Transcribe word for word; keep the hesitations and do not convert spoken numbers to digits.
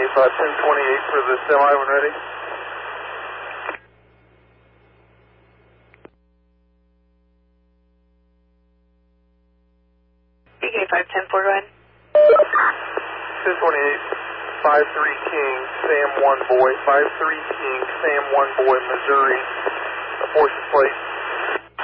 five ten twenty-eight for the semi when ready. B K five ten four, go ahead. ten twenty-eight, five three King, Sam one boy, five three King, Sam one boy, Missouri, apportion plate